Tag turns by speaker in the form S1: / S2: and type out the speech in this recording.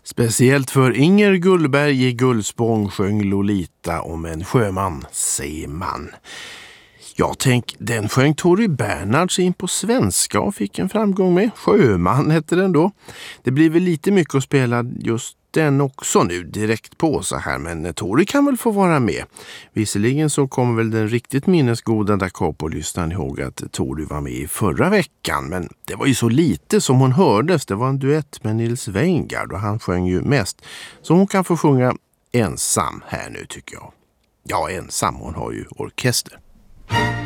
S1: Speciellt för Inger Gullberg i Gullspång sjöng Lolita om en sjöman, seeman. Ja, tänk, den sjöng Tori Bernhards in på svenska och fick en framgång med. Sjöman hette den då. Det blir väl lite mycket att spela just den också nu direkt på så här, men Tori kan väl få vara med. Visserligen så kommer väl den riktigt minnesgoda Da Capo-lyssnaren ihåg att Tori var med i förra veckan, men det var ju så lite som hon hördes. Det var en duett med Nils Weingard och han sjöng ju mest. Så hon kan få sjunga ensam här nu tycker jag. Ja, ensam, hon har ju orkester.